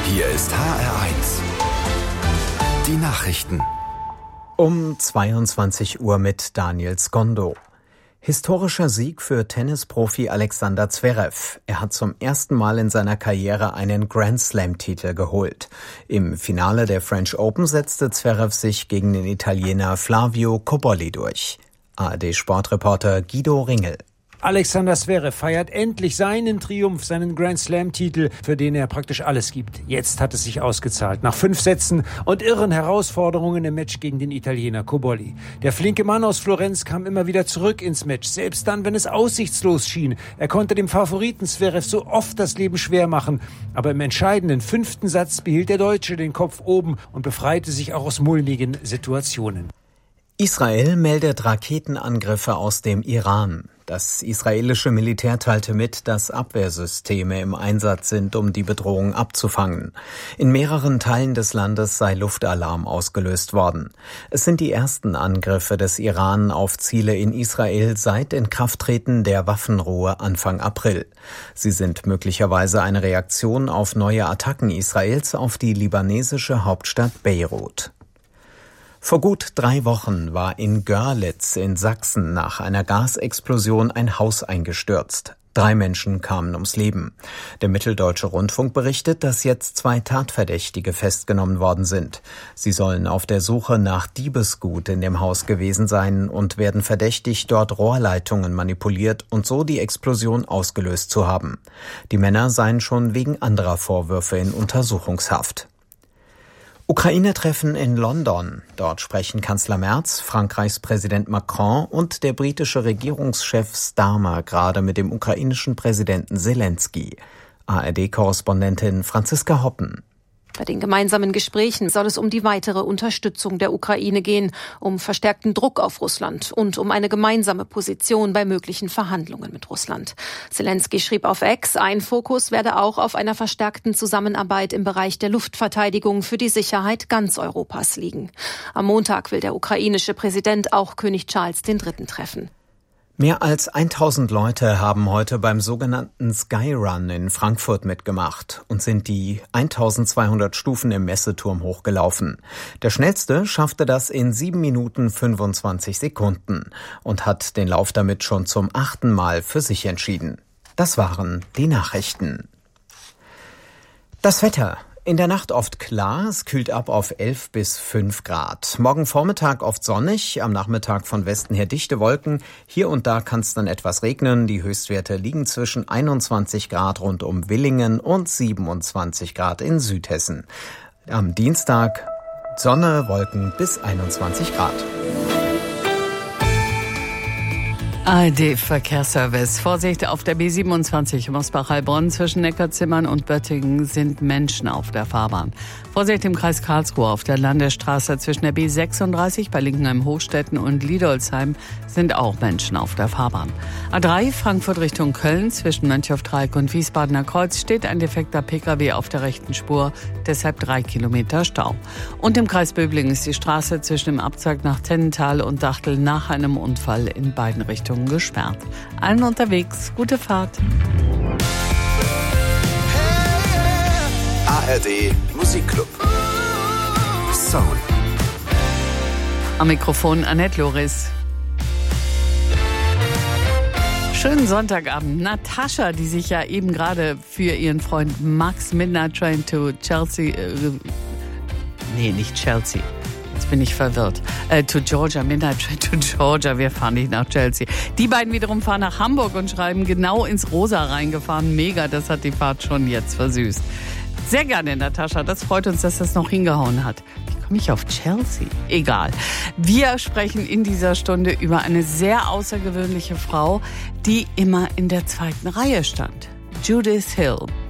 Hier ist HR1. Die Nachrichten. Um 22 Uhr mit Daniel Skondo. Historischer Sieg für Tennisprofi Alexander Zverev. Er hat zum ersten Mal in seiner Karriere einen Grand-Slam-Titel geholt. Im Finale der French Open setzte Zverev sich gegen den Italiener Flavio Cobolli durch. ARD-Sportreporter Guido Ringel. Alexander Zverev feiert endlich seinen Triumph, seinen Grand-Slam-Titel, für den er praktisch alles gibt. Jetzt hat es sich ausgezahlt. Nach 5 Sätzen und irren Herausforderungen im Match gegen den Italiener Cobolli. Der flinke Mann aus Florenz kam immer wieder zurück ins Match, selbst dann, wenn es aussichtslos schien. Er konnte dem Favoriten Zverev so oft das Leben schwer machen. Aber im entscheidenden 5. Satz behielt der Deutsche den Kopf oben und befreite sich auch aus mulmigen Situationen. Israel meldet Raketenangriffe aus dem Iran. Das israelische Militär teilte mit, dass Abwehrsysteme im Einsatz sind, um die Bedrohung abzufangen. In mehreren Teilen des Landes sei Luftalarm ausgelöst worden. Es sind die ersten Angriffe des Iran auf Ziele in Israel seit Inkrafttreten der Waffenruhe Anfang April. Sie sind möglicherweise eine Reaktion auf neue Attacken Israels auf die libanesische Hauptstadt Beirut. Vor gut 3 Wochen war in Görlitz in Sachsen nach einer Gasexplosion ein Haus eingestürzt. 3 Menschen kamen ums Leben. Der Mitteldeutsche Rundfunk berichtet, dass jetzt 2 Tatverdächtige festgenommen worden sind. Sie sollen auf der Suche nach Diebesgut in dem Haus gewesen sein und werden verdächtigt, dort Rohrleitungen manipuliert und so die Explosion ausgelöst zu haben. Die Männer seien schon wegen anderer Vorwürfe in Untersuchungshaft. Ukraine-Treffen in London. Dort sprechen Kanzler Merz, Frankreichs Präsident Macron und der britische Regierungschef Starmer gerade mit dem ukrainischen Präsidenten Zelensky. ARD-Korrespondentin Franziska Hoppen. Bei den gemeinsamen Gesprächen soll es um die weitere Unterstützung der Ukraine gehen, um verstärkten Druck auf Russland und um eine gemeinsame Position bei möglichen Verhandlungen mit Russland. Zelensky schrieb auf X, ein Fokus werde auch auf einer verstärkten Zusammenarbeit im Bereich der Luftverteidigung für die Sicherheit ganz Europas liegen. Am Montag will der ukrainische Präsident auch König Charles III. Treffen. Mehr als 1000 Leute haben heute beim sogenannten Skyrun in Frankfurt mitgemacht und sind die 1200 Stufen im Messeturm hochgelaufen. Der Schnellste schaffte das in 7 Minuten 25 Sekunden und hat den Lauf damit schon zum 8. Mal für sich entschieden. Das waren die Nachrichten. Das Wetter. In der Nacht oft klar, es kühlt ab auf 11 bis 5 Grad. Morgen Vormittag oft sonnig, am Nachmittag von Westen her dichte Wolken. Hier und da kann es dann etwas regnen. Die Höchstwerte liegen zwischen 21 Grad rund um Villingen und 27 Grad in Südhessen. Am Dienstag Sonne, Wolken bis 21 Grad. ARD-Verkehrsservice. Vorsicht, auf der B27 Mosbach-Heilbronn zwischen Neckarzimmern und Böttingen sind Menschen auf der Fahrbahn. Vorsicht im Kreis Karlsruhe auf der Landesstraße zwischen der B36 bei Linkenheim-Hochstetten und Liedolsheim sind auch Menschen auf der Fahrbahn. A3 Frankfurt Richtung Köln zwischen Mönchhofdreieck und Wiesbadener Kreuz steht ein defekter Pkw auf der rechten Spur, deshalb 3 Kilometer Stau. Und im Kreis Böblingen ist die Straße zwischen dem Abzweig nach Tennental und Dachtel nach einem Unfall in beiden Richtungen gesperrt. Allen unterwegs, gute Fahrt. ARD Musikclub. Soul. Am Mikrofon Annette Loris. Schönen Sonntagabend. Natascha, die sich ja eben gerade für ihren Freund Max Midnight Train to Chelsea, nicht Chelsea. Jetzt bin ich verwirrt. To Georgia, Midnight Train to Georgia. Wir fahren nicht nach Chelsea. Die beiden wiederum fahren nach Hamburg und schreiben genau ins Rosa reingefahren. Mega, das hat die Fahrt schon jetzt versüßt. Sehr gerne, Natascha. Das freut uns, dass das noch hingehauen hat. Wie komme ich auf Chelsea? Egal. Wir sprechen in dieser Stunde über eine sehr außergewöhnliche Frau, die immer in der 2. Reihe stand. Judith Hill.